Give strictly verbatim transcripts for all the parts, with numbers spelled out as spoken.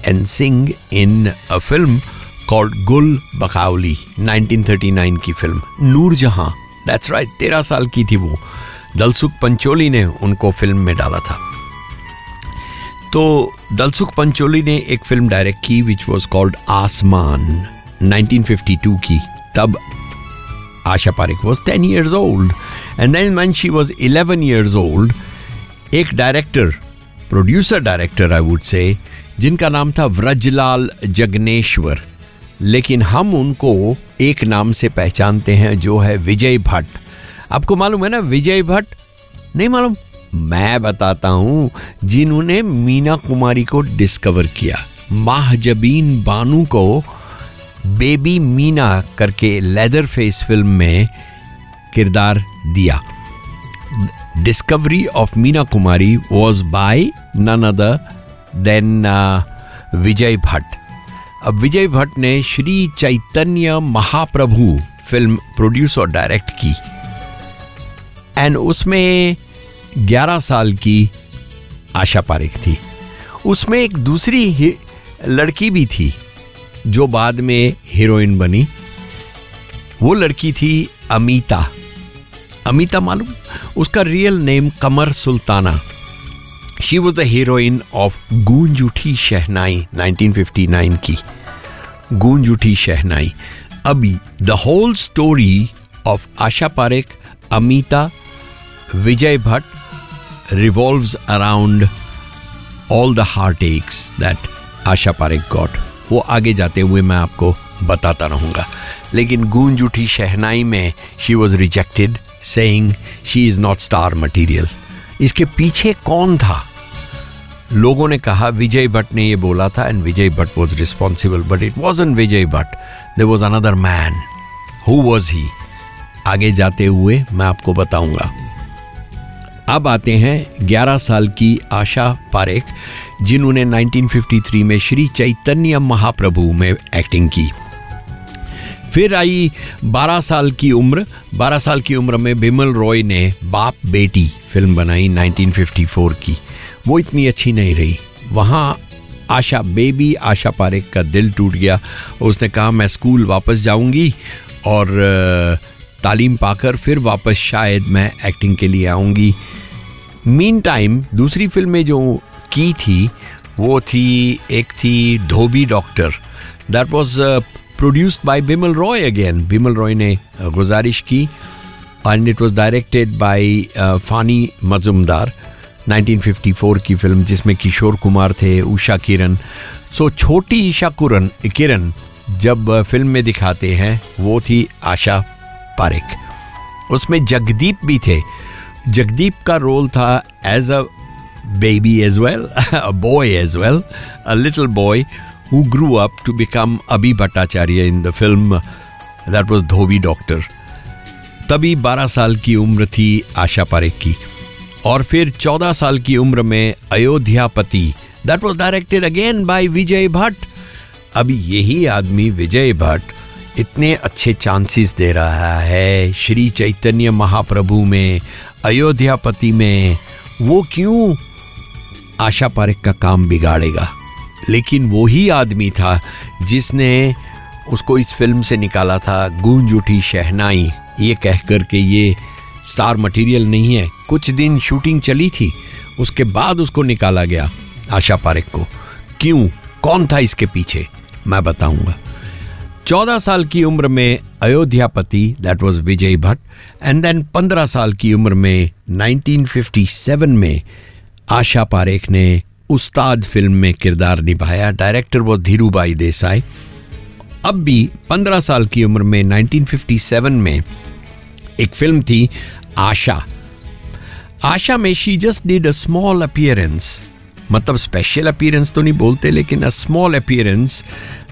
and sing in a film called Gul Bakauli, nineteen thirty-nine की film Noor Jahan. That's right, तेरह साल की थी वो. दलसुख पंचोली ने उनको फिल्म में डाला था. तो दलसुख पंचोली ने एक फिल्म डायरेक्ट की विच वॉज कॉल्ड आसमान, नाइनटीन फिफ्टी टू की. तब Asha Parekh was ten years old and then when she was eleven years old एक director, producer director I would say, जिनका नाम था व्रजलाल जगनेश्वर, लेकिन हम उनको एक नाम से पहचानते हैं जो है विजय भट्ट. आपको मालूम है ना विजय भट्ट? नहीं मालूम? मैं बताता हूं. जिन्होंने मीना कुमारी को डिस्कवर किया, माहजबीन बानू को बेबी मीना करके लेदर फेस फिल्म में किरदार दिया. Discovery of Meena Kumari was by none other than विजय भट्ट. अब विजय भट्ट ने श्री चैतन्य महाप्रभु फिल्म प्रोड्यूस और डायरेक्ट की एंड उसमें ग्यारह साल की आशा पारेख थी. उसमें एक दूसरी लड़की भी थी जो बाद में हीरोइन बनी. वो लड़की थी अमीता. अमीता मालूम? उसका real name Qamar Sultana. She was the heroine of गूंज उठी शहनाई, नाइनटीन फिफ्टी नाइन की गूंज उठी शहनाई. अभी the whole story of Asha Parekh, Amita, Vijay Bhatt revolves around all the heartaches that Asha Parekh got. वो आगे जाते हुए मैं आपको बताता रहूँगा. लेकिन गूंज उठी शहनाई में she was rejected saying she is not star material. इसके पीछे कौन था? लोगों ने कहा विजय भट्ट ने ये बोला था and Vijay Bhatt was responsible, but it wasn't Vijay Bhatt. There was another man. Who was he? आगे जाते हुए मैं आपको बताऊंगा. अब आते हैं ग्यारह साल की आशा पारेख, जिन्होंने नाइनटीन फिफ्टी थ्री में श्री चैतन्य महाप्रभु में एक्टिंग की. फिर आई बारह साल की उम्र. बारह साल की उम्र में बिमल रॉय ने बाप बेटी फिल्म बनाई नाइनटीन फिफ्टी फोर की. वो इतनी अच्छी नहीं रही. वहाँ आशा बेबी आशा पारेख का दिल टूट गया. उसने कहा मैं स्कूल वापस जाऊंगी और तालीम पाकर फिर वापस शायद मैं एक्टिंग के लिए आऊँगी. मीन टाइम दूसरी फिल्में जो की थी वो थी, एक थी धोबी doctor. That was produced by Bimal Roy again. Bimal Roy ने गुजारिश की and it was directed by Fani Majumdar. Nineteen fifty four की फिल्म जिसमें किशोर कुमार थे, उषा किरण. सो छोटी ईशा कुरन किरण जब फिल्म में दिखाते हैं वो थी आशा पारेख. उसमें जगदीप भी थे. जगदीप का रोल था as a baby as well, a boy as well, a little boy who grew up to become अभी Bhattacharya in the film that was Dhobi doctor. तभी बारह साल की उम्र थी आशा पारेख की. और फिर चौदह साल की उम्र में अयोध्यापति, that was directed again bye विजय भट्ट. अभी यही आदमी विजय भट्ट इतने अच्छे चांसेस दे रहा है श्री चैतन्य महाप्रभु में, अयोध्यापति में, वो क्यों आशा पारेख का काम बिगाड़ेगा? लेकिन वही आदमी था जिसने उसको इस फिल्म से निकाला था गूंज उठी शहनाई, ये कह कर के ये स्टार मटेरियल नहीं है. कुछ दिन शूटिंग चली थी, उसके बाद उसको निकाला गया आशा पारेख को. क्यों? कौन था इसके पीछे? मैं बताऊंगा. चौदह साल की उम्र में अयोध्यापति, that was Vijay Bhatt. And then पंद्रह साल की उम्र में नाइनटीन फिफ्टी सेवन में आशा पारेख ने उस्ताद फिल्म में किरदार निभाया. Director was Dhirubhai Desai. अब भी पंद्रह साल की उम्र में नाइनटीन फिफ्टी सेवन में एक फिल्म थी आशा. आशा में she just did a small appearance, मतलब स्पेशल अपीयरेंस तो नहीं बोलते, लेकिन a small appearance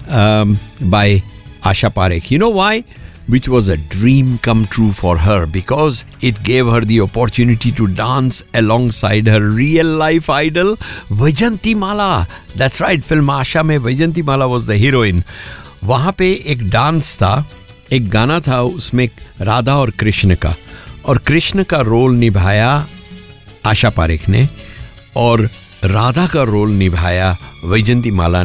bye Asha Parekh. You know why? Which was a dream come true for her because it gave her the opportunity to dance alongside her real life idol Vaijayanti Mala. That's right, film Asha में Vaijayanti Mala was the heroine. वहाँ पे एक dance था, एक गाना था, उसमें राधा और कृष्ण का, और कृष्ण का रोल निभाया आशा पारेख ने और राधा का रोल निभाया वैजयंती माला